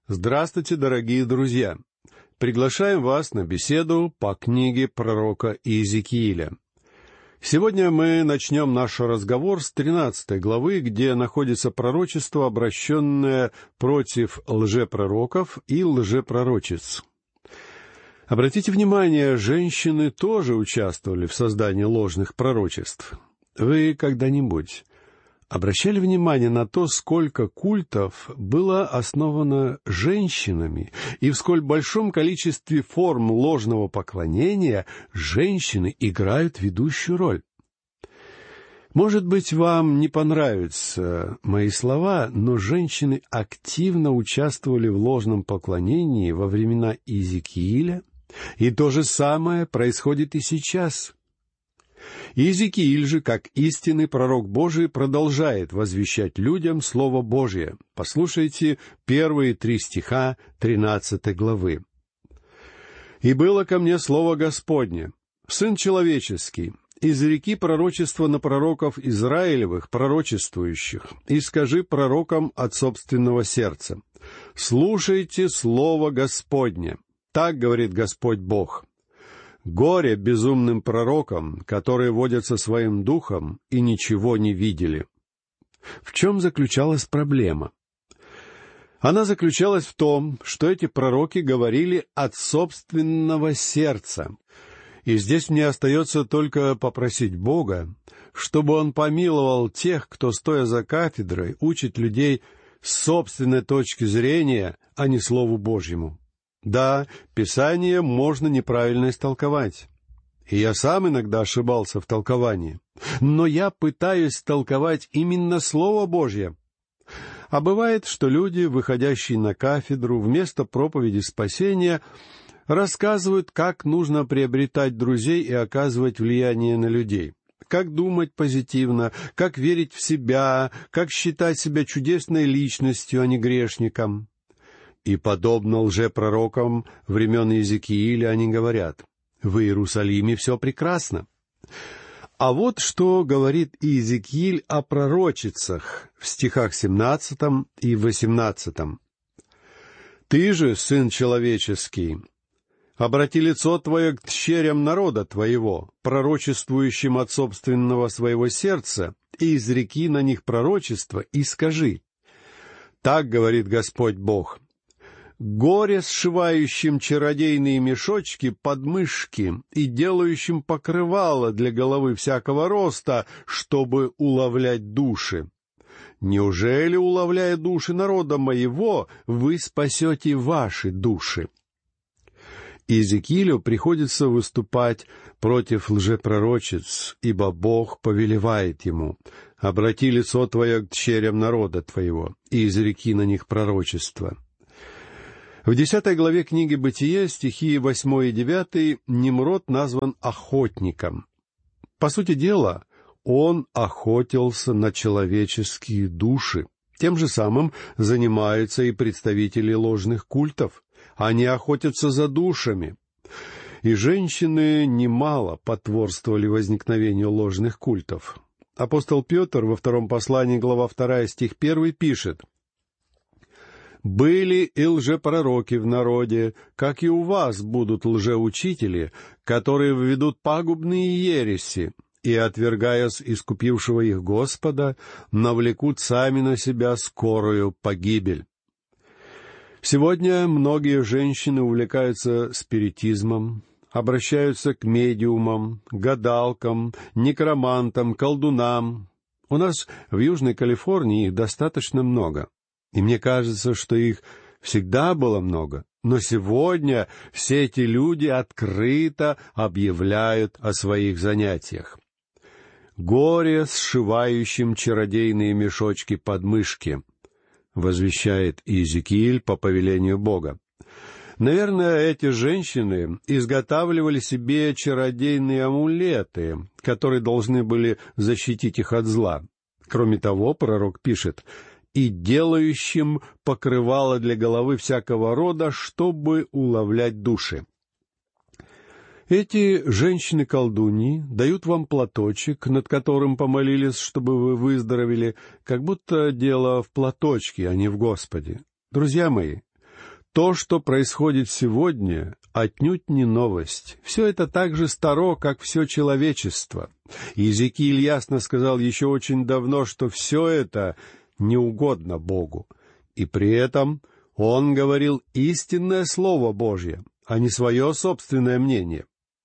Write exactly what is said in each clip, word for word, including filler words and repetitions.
Здравствуйте, дорогие друзья! Приглашаем вас на беседу по книге пророка Иезекииля. Сегодня мы начнем наш разговор с тринадцатой главы, где находится пророчество, обращенное против лжепророков и лжепророчиц. Обратите внимание, женщины тоже участвовали в создании ложных пророчеств. Вы когда-нибудь обращали внимание на то, сколько культов было основано женщинами, и в сколь большом количестве форм ложного поклонения женщины играют ведущую роль? Может быть, вам не понравятся мои слова, но женщины активно участвовали в ложном поклонении во времена Иезекииля, и то же самое происходит и сейчас. Иезекииль же, как истинный пророк Божий, продолжает возвещать людям Слово Божие. Послушайте первые три стиха тринадцатой главы. «И было ко мне слово Господне: Сын человеческий, изреки пророчество на пророков Израилевых, пророчествующих, и скажи пророкам от собственного сердца: слушайте слово Господне. Так говорит Господь Бог. Горе безумным пророкам, которые водятся своим духом и ничего не видели». В чем заключалась проблема? Она заключалась в том, что эти пророки говорили от собственного сердца. И здесь мне остается только попросить Бога, чтобы Он помиловал тех, кто, стоя за кафедрой, учит людей с собственной точки зрения, а не Слову Божьему. Да, Писание можно неправильно истолковать. И я сам иногда ошибался в толковании. Но я пытаюсь толковать именно Слово Божье. А бывает, что люди, выходящие на кафедру, вместо проповеди спасения, рассказывают, как нужно приобретать друзей и оказывать влияние на людей, как думать позитивно, как верить в себя, как считать себя чудесной личностью, а не грешником. И, подобно лжепророкам времен Иезекииля, они говорят: в Иерусалиме все прекрасно. А вот что говорит Иезекииль о пророчицах в стихах семнадцатом и восемнадцатом. «Ты же, сын человеческий, обрати лицо твое к тщерям народа твоего, пророчествующим от собственного своего сердца, и изреки на них пророчество, и скажи: так говорит Господь Бог. Горе сшивающим чародейные мешочки под мышки и делающим покрывало для головы всякого роста, чтобы уловлять души. Неужели, уловляя души народа моего, вы спасете ваши души?» Иезекиилю приходится выступать против лжепророчиц, ибо Бог повелевает ему: «Обрати лицо твое к тщерям народа твоего, и изреки на них пророчество». В десятой главе книги «Бытие», стихи восьмой и девятый, Nimрод назван охотником. По сути дела, он охотился на человеческие души. Тем же самым занимаются и представители ложных культов. Они охотятся за душами. И женщины немало потворствовали возникновению ложных культов. Апостол Петр во втором послании, глава вторая, стих первый, пишет: «Были и лжепророки в народе, как и у вас будут лжеучители, которые введут пагубные ереси, и, отвергаясь искупившего их Господа, навлекут сами на себя скорую погибель». Сегодня многие женщины увлекаются спиритизмом, обращаются к медиумам, гадалкам, некромантам, колдунам. У нас в Южной Калифорнии их достаточно много. И мне кажется, что их всегда было много, но сегодня все эти люди открыто объявляют о своих занятиях. «Горе сшивающим чародейные мешочки под мышки», возвещает Иезекииль по повелению Бога. Наверное, эти женщины изготавливали себе чародейные амулеты, которые должны были защитить их от зла. Кроме того, пророк пишет: «и делающим покрывало для головы всякого рода, чтобы уловлять души». Эти женщины-колдуньи дают вам платочек, над которым помолились, чтобы вы выздоровели, как будто дело в платочке, а не в Господе. Друзья мои, То, что происходит сегодня, отнюдь не новость. Все это так же старо, как все человечество. Иезекииль ясно сказал еще очень давно, что все это не угодно Богу. И при этом он говорил истинное Слово Божье, а не свое собственное мнение.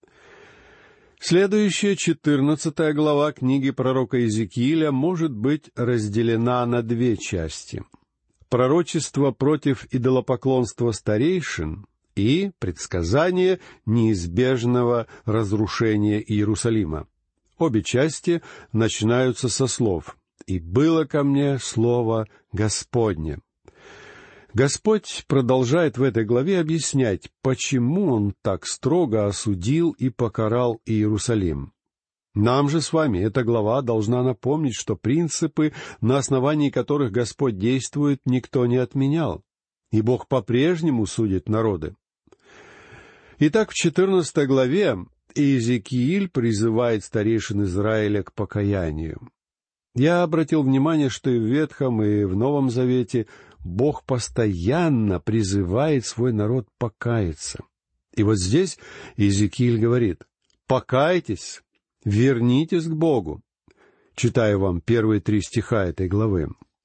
Следующая, четырнадцатая глава книги пророка Иезекииля может быть разделена на две части. Пророчество против идолопоклонства старейшин и предсказание неизбежного разрушения Иерусалима. Обе части начинаются со слов «И было ко мне слово Господне». Господь продолжает в этой главе объяснять, почему Он так строго осудил и покарал Иерусалим. Нам же с вами эта глава должна напомнить, что принципы, на основании которых Господь действует, никто не отменял, и Бог по-прежнему судит народы. Итак, в четырнадцатой главе Иезекииль призывает старейшин Израиля к покаянию. Я обратил внимание, что и в Ветхом, и в Новом Завете Бог постоянно призывает свой народ покаяться. И вот здесь Иезекииль говорит: «Покайтесь, вернитесь к Богу». Читаю вам первые три стиха этой главы.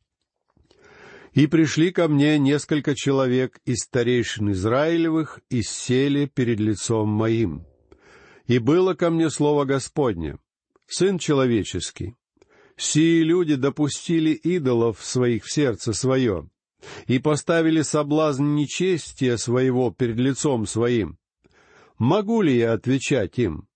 «И пришли ко мне несколько человек из старейшин Израилевых, и сели перед лицом моим. И было ко мне слово Господне: Сын человеческий, сии люди допустили идолов своих в сердце свое, и поставили соблазн нечестия своего перед лицом своим. Могу ли я отвечать им?»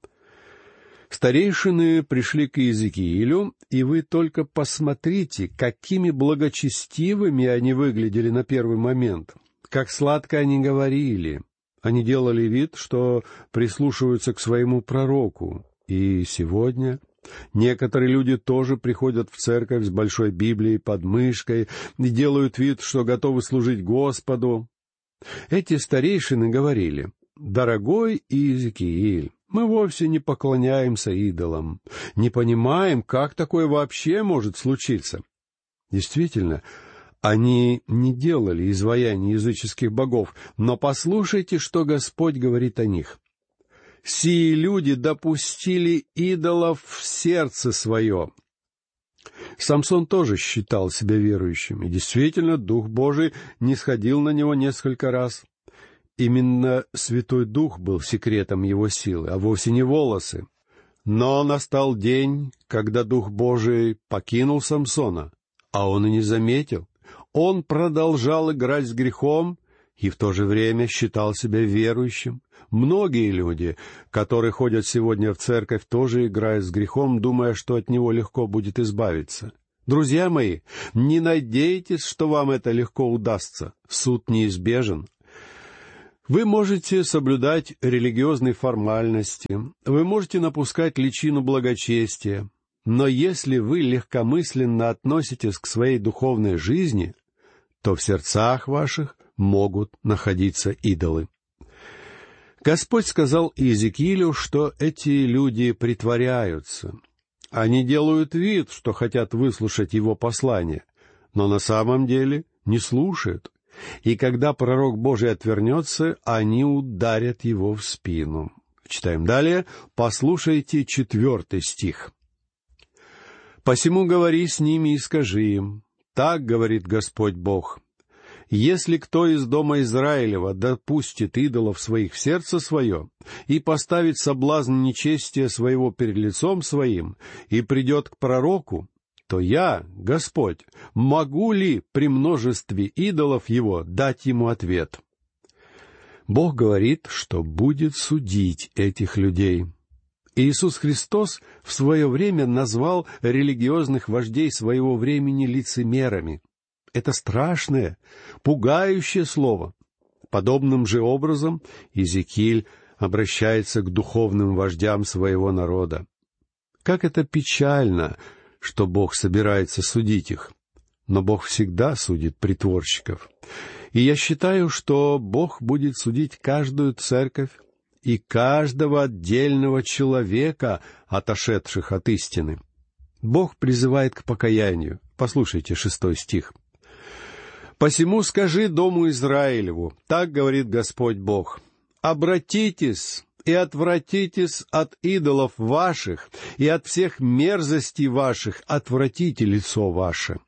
Старейшины пришли к Иезекиилю, и вы только посмотрите, какими благочестивыми они выглядели на первый момент, как сладко они говорили. Они делали вид, что прислушиваются к своему пророку. И сегодня некоторые люди тоже приходят в церковь с большой Библией под мышкой и делают вид, что готовы служить Господу. Эти старейшины говорили: «Дорогой Иезекииль, мы вовсе не поклоняемся идолам, не понимаем, как такое вообще может случиться». Действительно, они не делали изваяний языческих богов, но послушайте, что Господь говорит о них. «Сии люди допустили идолов в сердце свое». Самсон тоже считал себя верующим, и действительно, Дух Божий нисходил на него несколько раз. Именно Святой Дух был секретом его силы, а вовсе не волосы. Но настал день, когда Дух Божий покинул Самсона, а он и не заметил. Он продолжал играть с грехом и в то же время считал себя верующим. Многие люди, которые ходят сегодня в церковь, тоже играют с грехом, думая, что от него легко будет избавиться. Друзья мои, не надейтесь, что вам это легко удастся. Суд неизбежен. Вы можете соблюдать религиозные формальности, вы можете напускать личину благочестия, но если вы легкомысленно относитесь к своей духовной жизни, то в сердцах ваших могут находиться идолы. Господь сказал Иезекиилю, что эти люди притворяются. Они делают вид, что хотят выслушать его послание, но на самом деле не слушают. И когда пророк Божий отвернется, они ударят его в спину. Читаем далее. Послушайте четвертый стих. «Посему говори с ними и скажи им: так говорит Господь Бог, если кто из дома Израилева допустит идолов своих в сердце свое и поставит соблазн нечестия своего перед лицом своим и придет к пророку, то я, Господь, могу ли при множестве идолов его дать ему ответ?» Бог говорит, что будет судить этих людей. Иисус Христос в свое время назвал религиозных вождей своего времени лицемерами. Это страшное, пугающее слово. Подобным же образом Иезекииль обращается к духовным вождям своего народа. Как это печально, что Бог собирается судить их. Но Бог всегда судит притворщиков. И я считаю, что Бог будет судить каждую церковь и каждого отдельного человека, отошедших от истины. Бог призывает к покаянию. Послушайте шестой стих. Посему скажи дому Израилеву, так говорит Господь Бог, обратитесь и отвратитесь от идолов ваших, и от всех мерзостей ваших отвратите лицо ваше».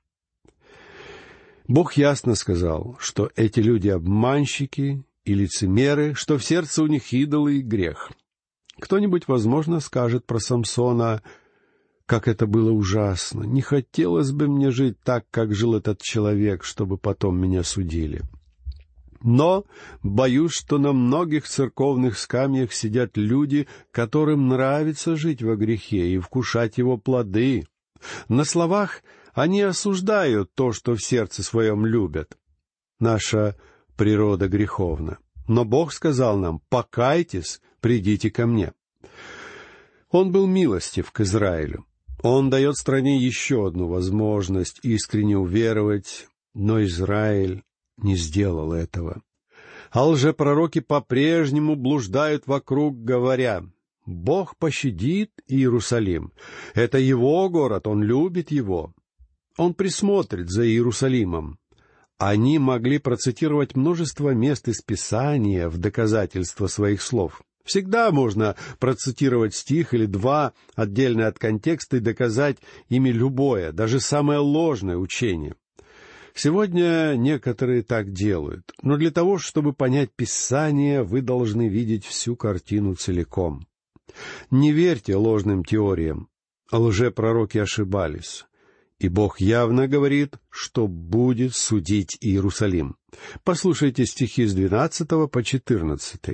Бог ясно сказал, что эти люди обманщики и лицемеры, что в сердце у них идолы и грех. Кто-нибудь, возможно, скажет про Самсона: «Как это было ужасно! Не хотелось бы мне жить так, как жил этот человек, чтобы потом меня судили». Но боюсь, что на многих церковных скамьях сидят люди, которым нравится жить во грехе и вкушать его плоды. На словах они осуждают то, что в сердце своем любят. Наша природа греховна. Но Бог сказал нам: «Покайтесь, придите ко мне». Он был милостив к Израилю. Он дает стране еще одну возможность искренне уверовать, но Израиль не сделал этого. А лжепророки по-прежнему блуждают вокруг, говоря: «Бог пощадит Иерусалим. Это его город, он любит его. Он присмотрит за Иерусалимом». Они могли процитировать множество мест из Писания в доказательство своих слов. Всегда можно процитировать стих или два отдельно от контекста и доказать ими любое, даже самое ложное учение. Сегодня некоторые так делают, но для того, чтобы понять Писание, вы должны видеть всю картину целиком. Не верьте ложным теориям. Лжепророки ошибались. И Бог явно говорит, что будет судить Иерусалим. Послушайте стихи с двенадцатого по четырнадцатый.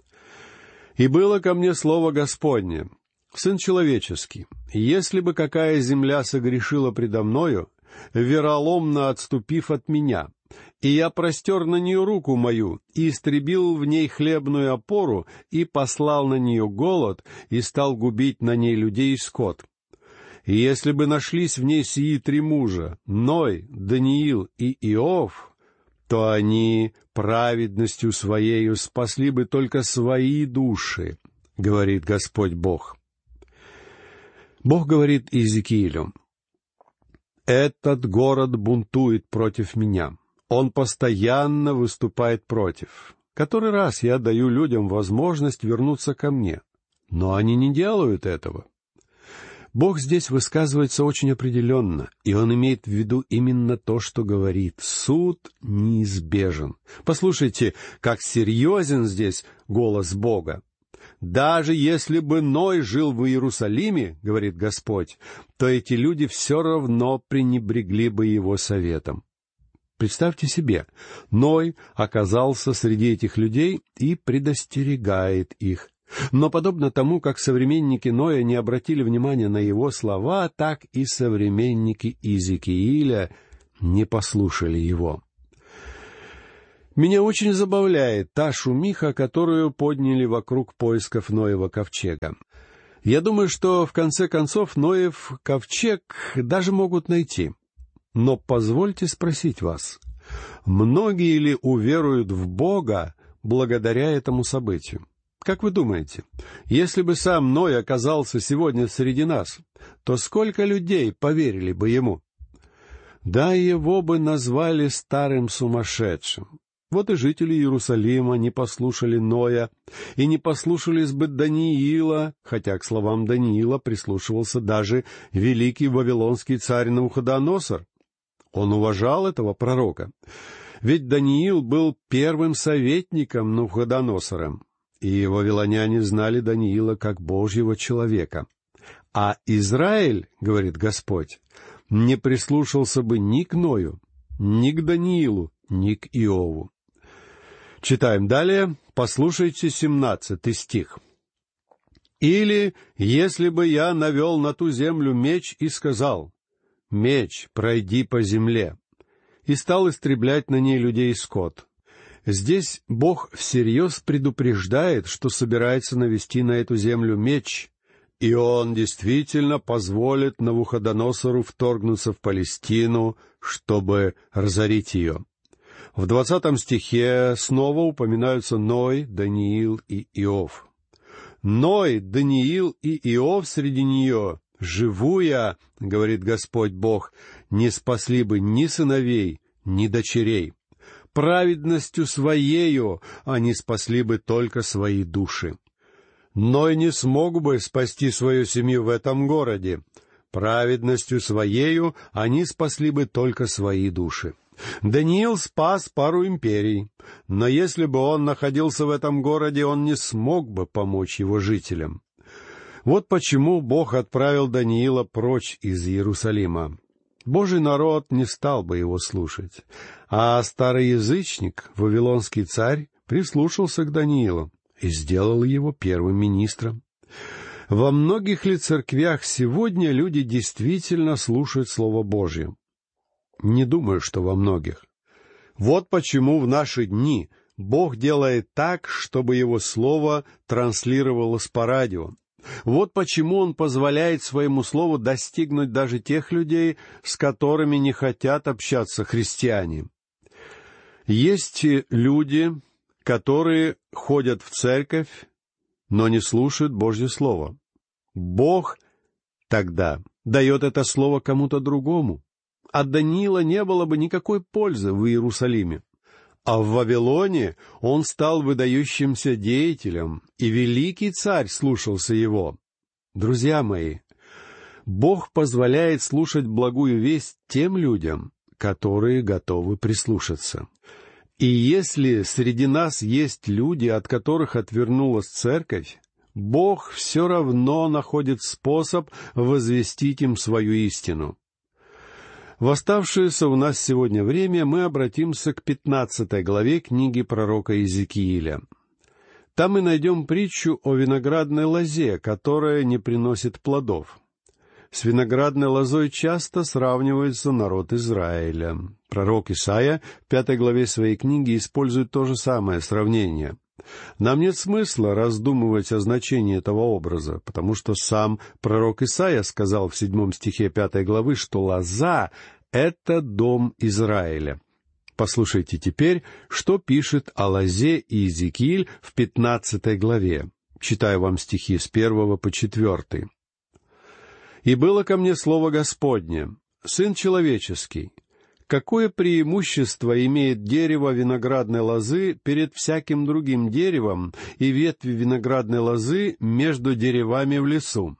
«И было ко мне слово Господне: Сын человеческий, если бы какая земля согрешила предо мною, вероломно отступив от меня, и я простер на нее руку мою, и истребил в ней хлебную опору, и послал на нее голод, и стал губить на ней людей и скот. И если бы нашлись в ней сии три мужа, Ной, Даниил и Иов, то они праведностью своею спасли бы только свои души, говорит Господь Бог». Бог говорит Иезекиилю: «Этот город бунтует против меня. Он постоянно выступает против. Который раз я даю людям возможность вернуться ко мне, но они не делают этого». Бог здесь высказывается очень определенно, и Он имеет в виду именно то, что говорит. Суд неизбежен. Послушайте, как серьезен здесь голос Бога. «Даже если бы Ной жил в Иерусалиме, — говорит Господь, — то эти люди все равно пренебрегли бы его советом». Представьте себе, Ной оказался среди этих людей и предостерегает их. Но подобно тому, как современники Ноя не обратили внимания на его слова, так и современники Иезекииля не послушали его. Меня очень забавляет та шумиха, которую подняли вокруг поисков Ноева ковчега. Я думаю, что в конце концов Ноев ковчег даже могут найти. Но позвольте спросить вас, многие ли уверуют в Бога благодаря этому событию? Как вы думаете, если бы сам Ной оказался сегодня среди нас, то сколько людей поверили бы ему? Да, его бы назвали старым сумасшедшим. Вот и жители Иерусалима не послушали Ноя и не послушались бы Даниила, хотя к словам Даниила прислушивался даже великий вавилонский царь Навуходоносор. Он уважал этого пророка, ведь Даниил был первым советником Навуходоносора, и вавилоняне знали Даниила как Божьего человека. А Израиль, говорит Господь, не прислушался бы ни к Ною, ни к Даниилу, ни к Иову. Читаем далее, послушайте семнадцатый стих. «Или, если бы я навел на ту землю меч и сказал: меч, пройди по земле, и стал истреблять на ней людей и скот». Здесь Бог всерьез предупреждает, что собирается навести на эту землю меч, и Он действительно позволит Навуходоносору вторгнуться в Палестину, чтобы разорить ее. В двадцатом стихе снова упоминаются Ной, Даниил и Иов. Ной, Даниил и Иов среди нее, живу я, говорит Господь Бог, не спасли бы ни сыновей, ни дочерей. Праведностью Своею они спасли бы только свои души. Ной не смог бы спасти свою семью в этом городе. Праведностью Своею они спасли бы только свои души. Даниил спас пару империй, но если бы он находился в этом городе, он не смог бы помочь его жителям. Вот почему Бог отправил Даниила прочь из Иерусалима. Божий народ не стал бы его слушать, а старый язычник, вавилонский царь, прислушался к Даниилу и сделал его первым министром. Во многих ли церквях сегодня люди действительно слушают Слово Божье? Не думаю, что во многих. Вот почему в наши дни Бог делает так, чтобы Его Слово транслировалось по радио. Вот почему Он позволяет Своему Слову достигнуть даже тех людей, с которыми не хотят общаться христиане. Есть люди, которые ходят в церковь, но не слушают Божье Слово. Бог тогда дает это Слово кому-то другому. От Даниила не было бы никакой пользы в Иерусалиме. А в Вавилоне он стал выдающимся деятелем, и великий царь слушался его. Друзья мои, Бог позволяет слушать благую весть тем людям, которые готовы прислушаться. И если среди нас есть люди, от которых отвернулась церковь, Бог все равно находит способ возвестить им свою истину. В оставшееся у нас сегодня время мы обратимся к пятнадцатой главе книги пророка Иезекииля. Там мы найдем притчу о виноградной лозе, которая не приносит плодов. С виноградной лозой часто сравнивается народ Израиля. Пророк Исаия в пятой главе своей книги использует то же самое сравнение. Нам нет смысла раздумывать о значении этого образа, потому что сам пророк Исаия сказал в седьмом стихе пятой главы, что лоза — это дом Израиля. Послушайте теперь, что пишет о лозе Иезекииль в пятнадцатой главе. Читаю вам стихи с первого по четвертый. «И было ко мне слово Господне: Сын человеческий, какое преимущество имеет дерево виноградной лозы перед всяким другим деревом и ветви виноградной лозы между деревами в лесу?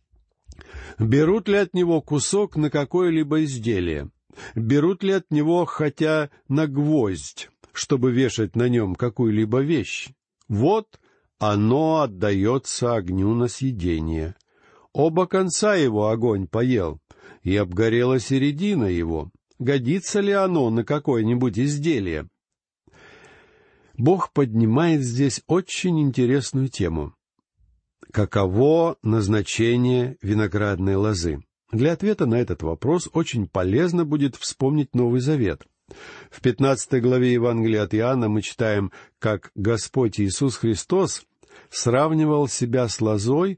Берут ли от него кусок на какое-либо изделие? Берут ли от него хотя на гвоздь, чтобы вешать на нем какую-либо вещь? Вот оно отдается огню на съедение. Оба конца его огонь поел, и обгорела середина его. Годится ли оно на какое-нибудь изделие?» Бог поднимает здесь очень интересную тему. Каково назначение виноградной лозы? Для ответа на этот вопрос очень полезно будет вспомнить Новый Завет. В пятнадцатой главе Евангелия от Иоанна мы читаем, как Господь Иисус Христос сравнивал себя с лозой,